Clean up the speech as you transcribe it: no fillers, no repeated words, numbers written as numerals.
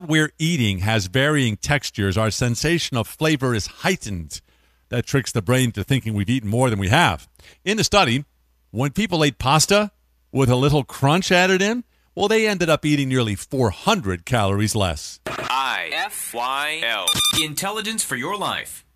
We're eating has varying textures. Our sensation of flavor is heightened. That tricks the brain to thinking we've eaten more than we have. In the study, when people ate pasta with a little crunch added in, well, they ended up eating nearly 400 calories less. IFYL. Intelligence for your life.